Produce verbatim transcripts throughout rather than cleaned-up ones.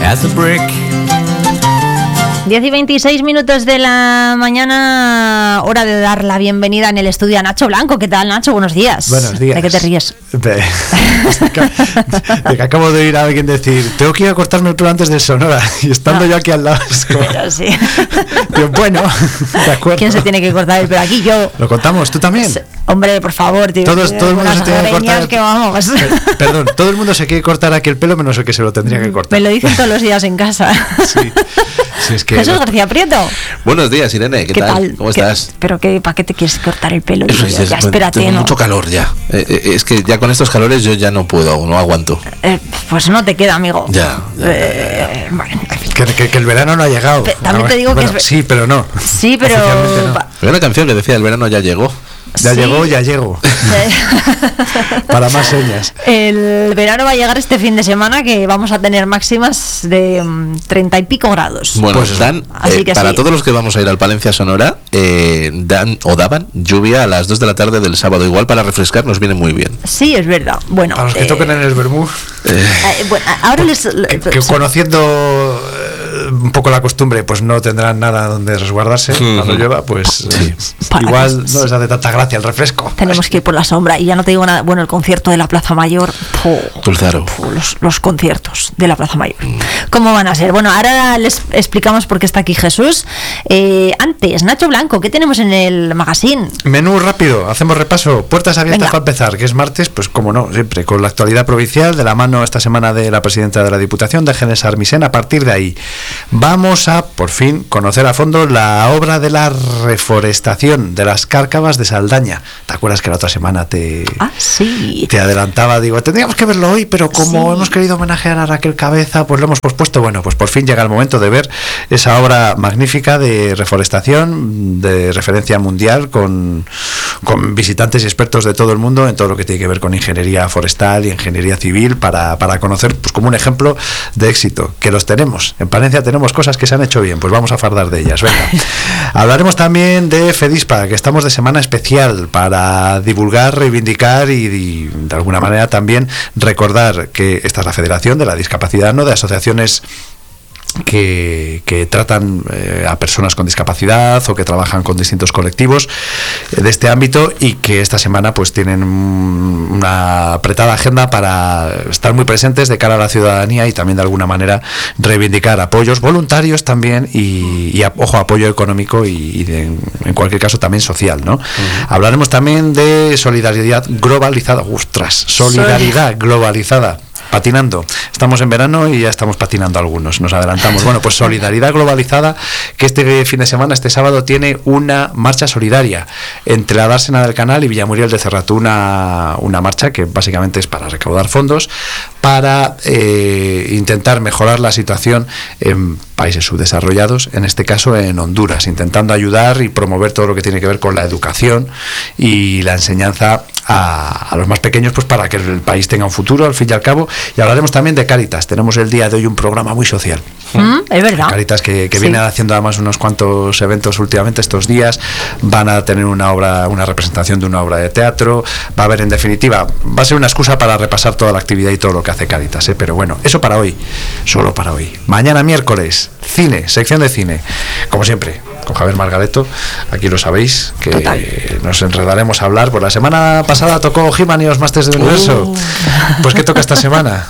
as a brick. diez y veintiséis minutos de la mañana, hora de dar la bienvenida en el estudio a Nacho Blanco. ¿Qué tal, Nacho? Buenos días. Buenos días. ¿De qué te ríes? De, de que acabo de oír a alguien decir, tengo que ir a cortarme el pelo antes del Sonora, y estando no. yo aquí al lado, es como, Pero sí. que bueno, de acuerdo. ¿Quién se tiene que cortar el pelo aquí? Yo. ¿Lo contamos? ¿Tú también? Hombre, por favor, tío. Todos, todo el mundo se tiene que cortar. Que vamos. Per- Perdón, todo el mundo se quiere cortar aquí el pelo, menos el que se lo tendría que cortar. Me lo dicen todos los días en casa. Sí. Sí, es que Jesús lo... García Prieto. Buenos días, Irene, ¿qué, ¿Qué tal? tal? ¿Cómo ¿Qué, estás? Pero qué, ¿para qué te quieres cortar el pelo? Eso Digo, es, ya, es, espérate, tengo ¿no? mucho calor ya. Eh, eh, es que ya con estos calores yo ya no puedo, no aguanto. Eh, pues no te queda, amigo. Ya. ya, Eh, ya, ya. bueno, que, que, que el verano no ha llegado. Pe- también Ah, te digo bueno, que es... sí, pero no. Sí, pero... Oficialmente no. Había una canción que decía el verano ya llegó. Ya Sí. llegó, ya llego. Para más señas. El verano va a llegar este fin de semana, que vamos a tener máximas de mm, treinta y pico grados. Bueno, Pues dan, Así eh, que para sí. todos los que vamos a ir al Palencia Sonora, eh, dan o daban lluvia a las dos de la tarde del sábado. Igual para refrescar nos viene muy bien. Sí, es verdad. Bueno, Para los que eh, toquen en el Bermú, Eh, eh, bueno, ahora les... que, que conociendo eh, un poco la costumbre, pues no tendrán nada donde resguardarse cuando llueva, pues eh, Para igual que- no les hace tanta gracia el refresco. Tenemos que ir por la sombra. Y ya no te digo nada. Bueno, el concierto de la Plaza Mayor. ¡Puh! Dulzaro. Puh, los, los conciertos de la Plaza Mayor. ¿Cómo van a ser? Bueno, ahora les explicamos por qué está aquí Jesús. Eh, antes, Nacho Blanco, ¿qué tenemos en el magazine? Menú rápido, hacemos repaso. Puertas abiertas Venga. para empezar, que es martes, pues como no, siempre con la actualidad provincial, de la mano esta semana de la presidenta de la Diputación, de Génes Armisen. A partir de ahí vamos a, por fin, conocer a fondo la obra de la reforestación de las Cárcavas de Saldaña. ¿Te acuerdas que la otra semana te, Ah, sí. te adelantaba? Digo, tendríamos que verlo hoy, pero como Sí. hemos querido homenajear a Raquel Cabeza, pues lo hemos pospuesto. Bueno, pues por fin llega el momento de ver esa obra magnífica de reforestación de referencia mundial, con, con visitantes y expertos de todo el mundo en todo lo que tiene que ver con ingeniería forestal y ingeniería civil, para, para conocer, pues como un ejemplo de éxito, que los tenemos. En Palencia tenemos cosas que se han hecho bien, pues vamos a fardar de ellas. Venga. Hablaremos también de FEDISPA, que estamos de semana especial para divulgar, reivindicar y, y de alguna manera también recordar que esta es la Federación de la Discapacidad, ¿no?, de asociaciones que, que tratan eh, a personas con discapacidad o que trabajan con distintos colectivos eh, de este ámbito, y que esta semana pues tienen una apretada agenda para estar muy presentes de cara a la ciudadanía y también de alguna manera reivindicar apoyos voluntarios también y, y a, ojo, apoyo económico y, y de, en cualquier caso también social, ¿no? Uh-huh. Hablaremos también de solidaridad globalizada. ¡Ostras! Solidaridad globalizada. Patinando. Estamos en verano y ya estamos patinando algunos, nos adelantamos. Bueno, pues solidaridad globalizada, que este fin de semana, este sábado, tiene una marcha solidaria entre la Dársena del Canal y Villamuriel de Cerrato. Una, una marcha que básicamente es para recaudar fondos para eh, intentar mejorar la situación en países subdesarrollados, en este caso en Honduras, intentando ayudar y promover todo lo que tiene que ver con la educación y la enseñanza a, a los más pequeños, pues para que el país tenga un futuro, al fin y al cabo. Y hablaremos también de Cáritas. Tenemos el día de hoy un programa muy social. Mm, es verdad. Cáritas, que, que Sí. viene haciendo además unos cuantos eventos últimamente estos días. Van a tener una obra, una representación de una obra de teatro. Va a haber, en definitiva, va a ser una excusa para repasar toda la actividad y todo lo que hace Cáritas, ¿eh? Pero bueno, eso para hoy, solo para hoy. Mañana miércoles, cine, sección de cine, como siempre, con Javier Margareto. Aquí lo sabéis, que Total. nos enredaremos a hablar. Pues la semana pasada tocó He-Man y los Masters del Universo. Uh. Pues ¿qué toca esta semana?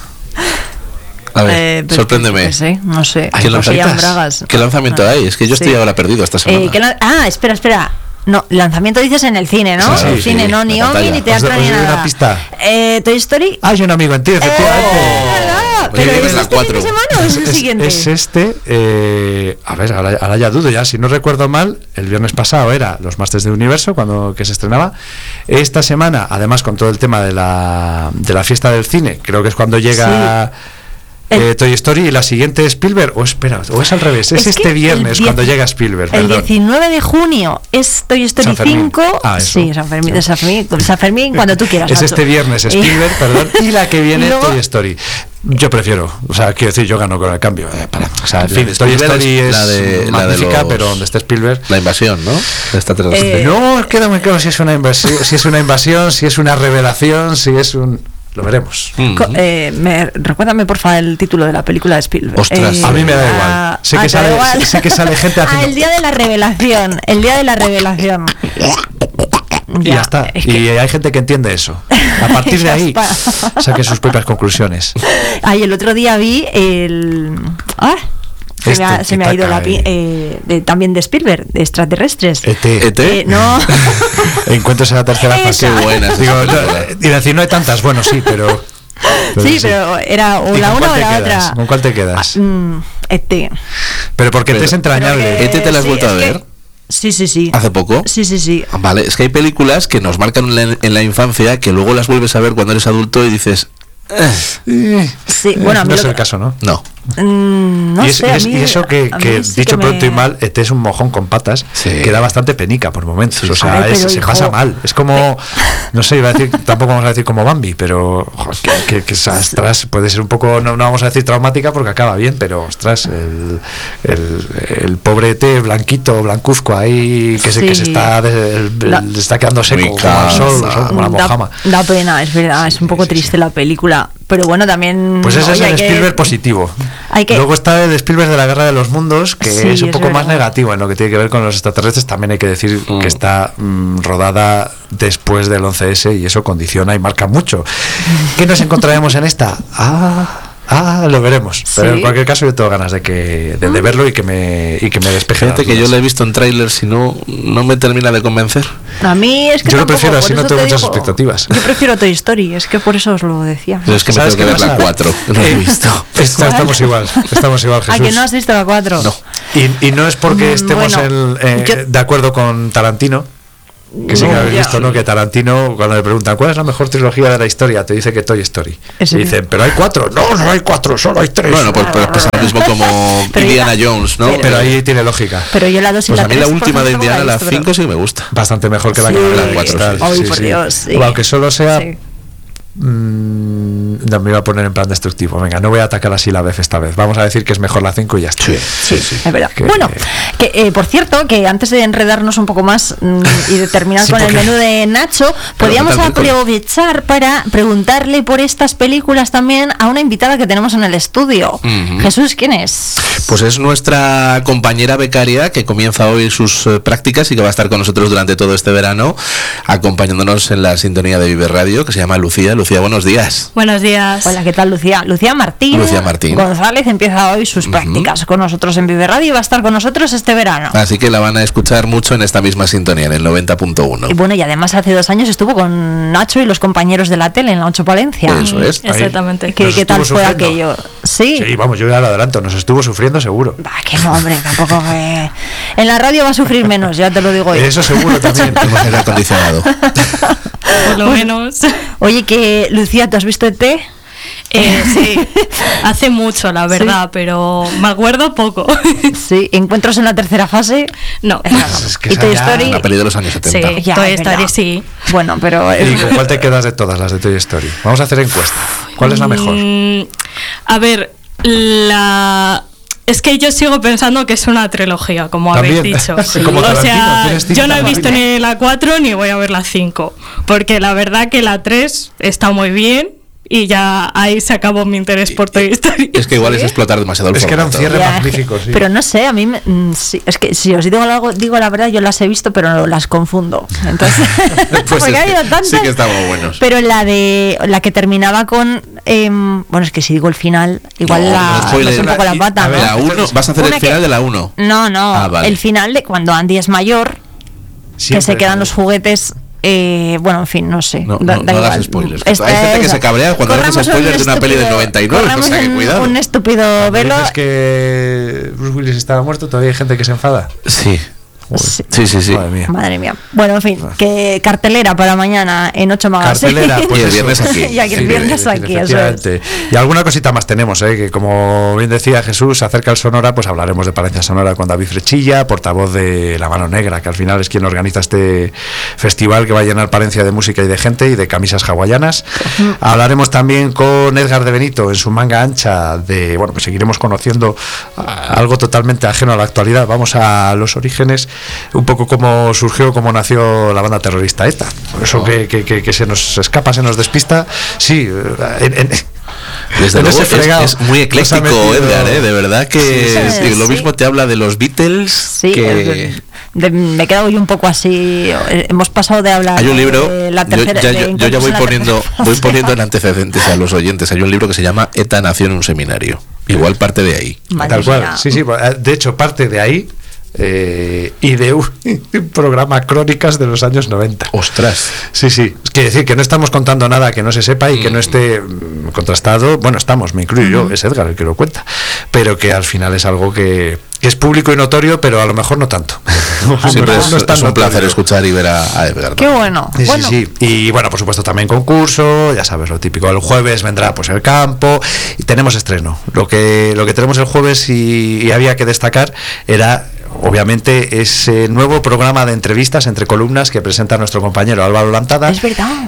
A ver, Eh, pero sorpréndeme. No sé, no sé. ¿Qué ¿Qué, lanzamientos? lanzamiento, Bragas. ¿Qué lanzamiento hay? Es que yo estoy Sí. ahora perdido esta semana. Eh, ¿qué lan- ah, espera, espera. No, lanzamiento dices en el cine, ¿no? Sí, sí, el cine, sí, no, la ni pantalla. Omi, ni teatro, Os- ni os doy nada. una pista. Eh, Toy Story. Hay un amigo en ti, efectivamente. ¡Oh! ¿Verdad? Pues ¿Pero viene es la este fin de cuatro. semana o es el Es, siguiente? es este, eh, a ver, ahora, ahora ya dudo ya, si no recuerdo mal, el viernes pasado era los Masters del Universo, cuando que se estrenaba. Esta semana, además con todo el tema de la, de la fiesta del cine, creo que es cuando llega... El- Eh, Toy Story, y la siguiente Spielberg, o espera, o es al revés, es, Es que este viernes el diez- cuando llega Spielberg, El perdón. diecinueve de junio es Toy Story San Fermín. cinco. Ah, eso. Sí, San Fermín, de San Fermín, San Fermín, cuando tú quieras. Es Nacho. este viernes Y- Spielberg, perdón, y la que viene y luego- Toy Story. Yo prefiero, o sea, quiero decir, yo gano con el cambio. eh, para, o sea, en La fin, de Toy Spielberg Story es es la de- la de magnífica, los- pero donde esté Spielberg. La invasión, ¿no? De esta Eh, No queda muy claro si es una invasión, si es una invasión, si es una revelación, si es un... Lo veremos. Mm. Co- eh, me, recuérdame por favor el título de la película de Spielberg. Ostras. Eh, A mí me da ah, igual. Sé que ah, te da sale- igual. sé que sale gente Ah, haciendo- el día de la revelación. El día de la revelación. Y ya está. es Y que- hay gente que entiende eso. A partir de Ya ahí, está. saque sus propias conclusiones. Ay, el otro día vi el. Ah, se Este me ha, se me ha ido la pi- titaca, eh, de- también de Spielberg, de extraterrestres. E T. E T. Eh, no. Encuentros en la tercera fase. Esa. Qué buenas. Digo, no, y decir, no hay tantas. Bueno, sí, pero. pero Sí, pero era o ¿Y la con una cuál o te la quedas? otra. ¿Con cuál te quedas? Mm, E T. Pero porque te es Pero- entrañable. ¿E T te la has sí, vuelto es a que- ver? Sí, sí, sí. ¿Hace poco? Sí, sí, sí. Vale, es que hay películas que nos marcan en la, en la infancia que luego las vuelves a ver cuando eres adulto y dices, eh, Eh, Sí, eh, bueno, a mí no lo es que- el caso, ¿no? no. Mm, no y, es- sé, y a es- mí- y eso que, a mí que sí dicho que me- pronto y mal, E T es un mojón con patas Sí. que da bastante penica por momentos. Sí, o sí. sea, A ver, es- pero, se hijo, pasa mal. Es como, no sé, iba a decir, tampoco vamos a decir como Bambi, pero joder, que, que, que esa, ostras, puede ser un poco, no, no vamos a decir traumática porque acaba bien, pero ostras, el, el, el pobre E T blanquito, blancuzco ahí, que, se, que se Sí. está, de- el- La- el- está quedando seco, Muy como el cansa. sol, ¿no? como la da, mojama. da pena, es verdad, es un poco sí, triste la película. Pero bueno, también. Pues ese oye, es el hay que- Spielberg positivo. hay que- Luego está el Spielberg de la Guerra de los Mundos, que Sí, es un es poco más verdad. negativo en lo que tiene que ver con los extraterrestres. También hay que decir Mm. que está mm, rodada después del once ese y eso condiciona y marca mucho. ¿Qué nos encontraremos en esta? Ah... Ah, lo veremos. Pero Sí. en cualquier caso yo tengo ganas de que de, de verlo y que me y que me despeje. Fíjate las que yo dudas. lo he visto en trailers y no, no me termina de convencer. A mí es que. Yo lo tampoco, prefiero, por así no eso tengo te muchas digo, expectativas. Yo prefiero Toy Story, es que por eso os lo decía. Pero es que me ¿Sabes tengo que qué ver la pasa? cuatro, que no he Eh, visto. Está- estamos igual, estamos igual, Jesús. ¿A que no has visto la cuatro? No. Y, y no es porque Mm, estemos bueno, en- eh, yo- de acuerdo con Tarantino, que sí que No, habéis ya. visto, ¿no? Que Tarantino, cuando le preguntan cuál es la mejor trilogía de la historia, te dice que Toy Story. Ese Y dicen, pero hay cuatro. No, no hay cuatro, solo hay tres. Bueno, pues, pues pasa lo mismo como Pero Indiana ya- Jones, ¿no? pero- pero ahí tiene lógica. Pero yo la dos y Pues la a mí tres, la por última de ejemplo, Indiana, he la visto, pero- cinco, sí me gusta. Bastante mejor que la Sí, que la sí. cuatro. Ay, por Dios, sí. Aunque solo sea... Sí. mm, no me iba a poner en plan destructivo. Venga, no voy a atacar así la vez esta vez. Vamos a decir que es mejor la cinco y ya está. Sí, Sí, sí, sí. es verdad. Que- Bueno, que eh, por cierto, que antes de enredarnos un poco más mm, y de terminar Sí, con el porque- menú de Nacho, podríamos ¿qué tal, Nicole? aprovechar para preguntarle por estas películas también a una invitada que tenemos en el estudio. Ujú. Jesús, ¿quién es? Pues es nuestra compañera becaria que comienza hoy sus eh, prácticas y que va a estar con nosotros durante todo este verano, acompañándonos en la sintonía de Vive Radio, que se llama Lucía. Lucía, buenos días. Buenos días. Hola, ¿qué tal, Lucía? Lucía Martín. Lucía Martín. González empieza hoy sus prácticas con nosotros en Vive Radio y va a estar con nosotros este verano. Así que la van a escuchar mucho en esta misma sintonía, en el noventa punto uno. Y bueno, y además hace dos años estuvo con Nacho y los compañeros de la tele en la ocho Palencia. Eso es. Exactamente. ¿Qué, Nos qué tal estuvo fue sufriendo. aquello? Sí. Sí, vamos, yo ya lo adelanto. Nos estuvo sufriendo seguro. Bah, que no, hombre, tampoco que... En la radio va a sufrir menos, ya te lo digo yo. Eso seguro también. Tenemos aire acondicionado. Por lo menos. Oye, que Lucía, ¿tú has visto E T? Eh, sí, hace mucho, la verdad, pero me acuerdo poco. Sí. ¿Encuentros en la tercera fase? No. Es que ¿Y esa Toy ya- Story? La peli de los años Sí, setenta. Ya, Toy es Story verdad. sí. Bueno, pero... ¿Y con cuál te quedas de todas las de Toy Story? Vamos a hacer encuesta. ¿Cuál es la mejor? Mm, a ver, la... Es que yo sigo pensando que es una trilogía, como habéis También. dicho. Como o Tarantino, sea, tienes yo no he tinta, visto ¿vale? ni la cuatro ni voy a ver la cinco. Porque la verdad que la tres está muy bien y ya ahí se acabó mi interés por Toy Story. Es que igual es explotar demasiado el Es que era un formato. cierre Ya, magnífico, sí. Pero no sé, a mí me- mm, sí, es que si os digo algo, digo la verdad, yo las he visto, pero las confundo. Entonces, Pues porque es ha que habido tantas. sí que estaban buenos. Pero la de la que terminaba con em, bueno, es que si digo el final, igual No, la no spoiler. meto un poco la pata, A ver, ¿no? La uno, vas a hacer Una el que- final de la uno. No, no, Ah, vale. el final de cuando Andy es mayor, que Siempre se quedan es- los juguetes. Eh, bueno, en fin, no sé. No, da- no, da no igual. hagas spoilers. Esta Hay gente que es- se cabrea cuando haces corramos spoilers un de una peli del estúpido- noventa y nueve, o corramos sea que un- cuidado. Un estúpido velo. ¿Dices que Bruce Willis estaba muerto? ¿Todavía hay gente que se enfada? Sí. Sí. Sí, sí, sí. Madre mía. Madre mía. Bueno, en fin, que cartelera para mañana en ocho Magazine. Cartelera, pues Y el eso. viernes aquí. Y aquí el Sí, viernes aquí, eso es. efectivamente. Y alguna cosita más tenemos, ¿eh? Que como bien decía Jesús, se acerca el Sonora, pues hablaremos de Palencia Sonora con David Frechilla, portavoz de La Mano Negra, que al final es quien organiza este festival que va a llenar Palencia de música y de gente y de camisas hawaianas. Hablaremos también con Edgar de Benito en su manga ancha de, bueno, pues seguiremos conociendo ah, algo totalmente ajeno a la actualidad. Vamos a los orígenes un poco cómo surgió, cómo nació la banda terrorista esta. Por eso oh. que, que, que, que se nos escapa, se nos despista. Sí, en, en, desde luego es, es muy ecléctico, Edgar, ¿eh? De verdad que sí, sí, lo sí. mismo te habla de los Beatles sí, que... De, me he quedado yo un poco así. Hemos pasado de hablar hay un libro de la tercera, yo ya, yo, yo ya voy poniendo voy poniendo en antecedentes a los oyentes. Hay un libro que se llama ETA nació en un seminario, igual parte de ahí. Madre tal cual, sí, sí, de hecho parte de ahí. Eh, y de un, un programa Crónicas de los años noventa. Ostras. Sí, sí. Quiere decir que no estamos contando nada que no se sepa y mm. que no esté mm, contrastado. Bueno, estamos, me incluyo mm. yo, es Edgar el que lo cuenta. Pero que al final es algo que, que es público y notorio, pero a lo mejor no tanto. Siempre es, no es, es un placer escuchar y ver a, a Edgar, ¿no? Qué bueno. Sí, bueno. sí, sí. Y bueno, por supuesto también concurso, ya sabes, lo típico. El jueves vendrá pues el campo y tenemos estreno. Lo que, lo que tenemos el jueves y, y había que destacar era... obviamente ese nuevo programa de entrevistas entre columnas que presenta nuestro compañero Álvaro Lantada. Es verdad.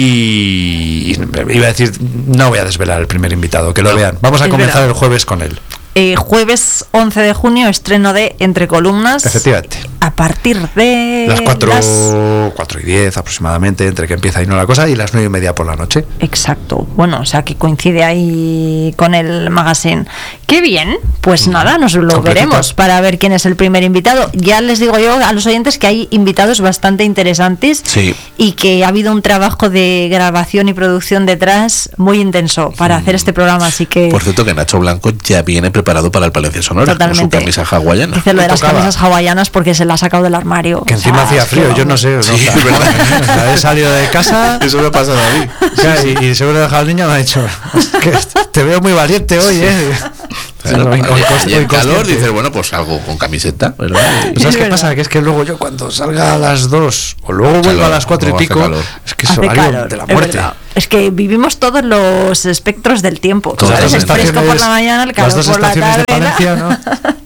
Y, y iba a decir, no voy a desvelar el primer invitado, que lo no. vean. Vamos a es comenzar verdad. el jueves con él. Eh, jueves once de junio, estreno de Entre Columnas. Efectivamente. A partir de las cuatro, las... cuatro y diez aproximadamente, entre que empieza y no la cosa, y las nueve y media por la noche. Exacto. Bueno, o sea que coincide ahí con el magazine. Qué bien. Pues nada, nos lo Completita. veremos para ver quién es el primer invitado. Ya les digo yo a los oyentes que hay invitados bastante interesantes sí. y que ha habido un trabajo de grabación y producción detrás muy intenso para mm. hacer este programa, así que... Por cierto que Nacho Blanco ya viene preparado para el Palencia Sonora. Totalmente. Con su camisa hawaiana. Dice lo de las camisas hawaianas porque se la ha sacado del armario. Que encima hacía frío, yo no sé. No, sí, o sea, o sea, he salido de casa. Eso me ha pasado a mí. O sea, y, y seguro he dejado al niño, me ha dicho, que te veo muy valiente hoy, ¿eh? Claro, sí, no, y, y el calor dices, bueno, pues salgo con camiseta, ¿verdad? Y, ¿sabes qué pasa? Que es que luego yo cuando salga a las dos o luego vuelvo a las cuatro y pico, es que es horario de la muerte. Es, es que vivimos todos los espectros del tiempo. Todas las el fresco por la mañana, el calor por la tarde. Las dos estaciones de Palencia, ¿no?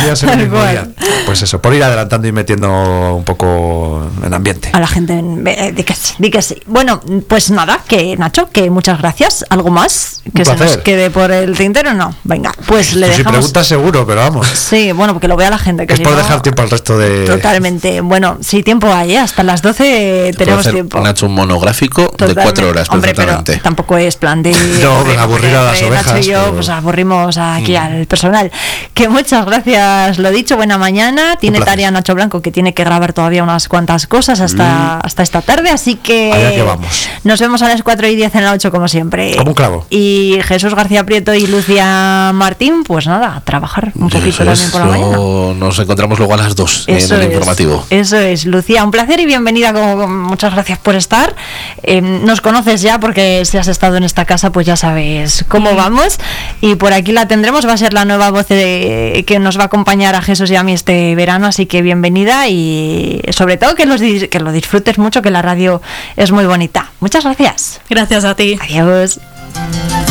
Pues eso, por ir adelantando y metiendo un poco en ambiente. A la gente, di que sí, di que sí. Bueno, pues nada, que Nacho, que muchas gracias. ¿Algo más que se nos quede por el tintero? No, venga, pues le dejamos. Si preguntas seguro, pero vamos. Sí, bueno, porque lo vea la gente. Que es si por no, dejar tiempo al resto de... Totalmente. Bueno, sí, tiempo hay, ¿eh? Hasta las doce tenemos hacer, tiempo. Nacho, un monográfico Totalmente. de cuatro horas, Hombre, perfectamente. Pero tampoco es plan de... No, pues aburrir a las ovejas. Nacho y yo, pero... pues aburrimos aquí mm. al personal. Que muchas gracias, lo dicho, buena mañana. Tiene tarea Nacho Blanco, que tiene que grabar todavía unas cuantas cosas hasta, mm. hasta esta tarde, así que, allá que vamos. Nos vemos a las cuatro y diez en la ocho, como siempre. Como un clavo. Y Jesús García Prieto y Lucía Martín, pues nada, a trabajar un poquito eso también es, por la mañana. Nos encontramos luego a las dos eso en el es, informativo. Eso es, Lucía, un placer y bienvenida, como, muchas gracias por estar. Eh, nos conoces ya, porque si has estado en esta casa, pues ya sabes cómo vamos. Y por aquí la tendremos, va a ser la nueva voz de, que nos va a acompañar a Jesús y a mí este verano, así que bienvenida y sobre todo que, los, que lo disfrutes mucho, que la radio es muy bonita. Muchas gracias. Gracias a ti. Adiós.